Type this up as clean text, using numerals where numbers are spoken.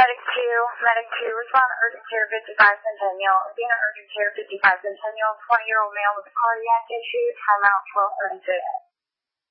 Medic 2, respond to urgent care 55 Centennial. Being an urgent care 55 Centennial, 20-year-old male with a cardiac issue, timeout 12:36.